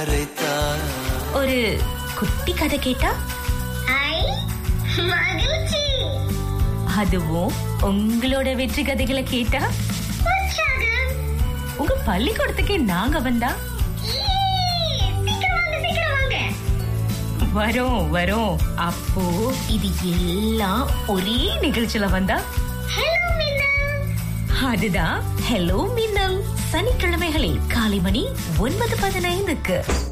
ஒரு குட்டி கதை கேட்டா மகிழ்ச்சி. அதுவும் உங்களோட வெற்றி கதைகளை கேட்டா உற்சாகம். உங்க பள்ளிக்கூடத்துக்கே நாங்க வந்தா சீக்கிரம் வாங்க. வரோம் வரோம். அப்போ இது எல்லாம் ஒரே நிகழ்ச்சியில வந்தா ஹலோ மின்னல். அதுதான் ஹலோ மின்னல். சனிக்கிழமைகளில் காலை மணி 9:15